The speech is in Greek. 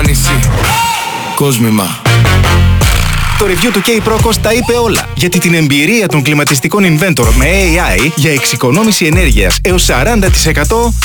νησί. Κόσμημα. Το review του K-Procos τα είπε όλα, γιατί την εμπειρία των κλιματιστικών Inventor με AI για εξοικονόμηση ενέργειας έως 40%